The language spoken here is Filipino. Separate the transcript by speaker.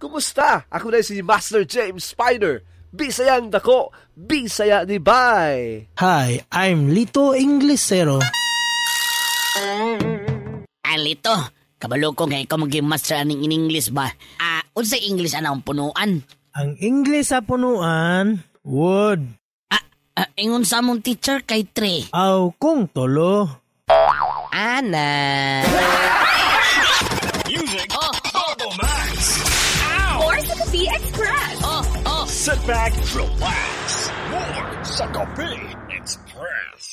Speaker 1: kumusta? Ako na si Master James Spider. Bisayang dako, Bisaya ni Bay.
Speaker 2: Hi, I'm Lito Inglesero.
Speaker 3: Lito, kabalo ko nga ikaw maging master aning in English ba? Unsay English anang punuan?
Speaker 2: Ang English sa punuan, wood.
Speaker 3: Ingon sa mong teacher kay Tre.
Speaker 2: Aw kung tolo.
Speaker 3: Ana.
Speaker 4: Music Bubble Max.
Speaker 5: Or sa Coffee Express.
Speaker 4: Sit back, relax. More sa Coffee Express.